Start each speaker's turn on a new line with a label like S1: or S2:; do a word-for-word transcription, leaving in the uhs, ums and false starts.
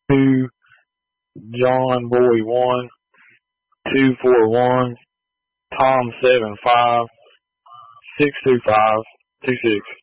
S1: two, John Boy one, two four one, Tom seven five, six two five two six.